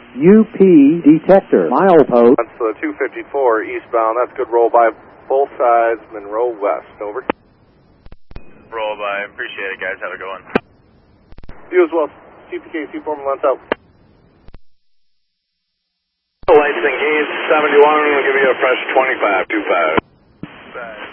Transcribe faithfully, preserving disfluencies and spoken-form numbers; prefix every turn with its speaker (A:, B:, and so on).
A: U P detector, milepost.
B: That's uh, two fifty-four eastbound. That's good roll by both sides, Monroe West. Over.
C: Roll by. Appreciate it, guys. Have a good one.
B: You as well. C P K, C four months out.
D: Lights engaged, seventy-one. We'll give you a fresh twenty-five, two five.